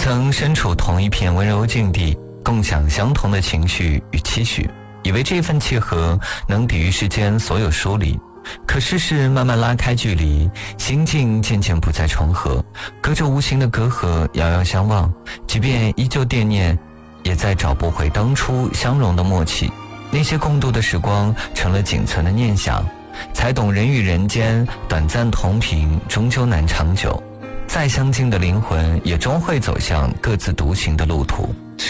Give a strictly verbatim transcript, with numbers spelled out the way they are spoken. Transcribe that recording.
曾身处同一片温柔境地，共享相同的情绪与期许，以为这份契合能抵御世间所有疏离。可世事慢慢拉开距离，心境渐渐不再重合，隔着无形的隔阂遥遥相望，即便依旧惦念，也再找不回当初相融的默契。那些共度的时光成了仅存的念想，才懂人与人间短暂同频终究难长久，再相近的灵魂也终会走向各自独行的路途。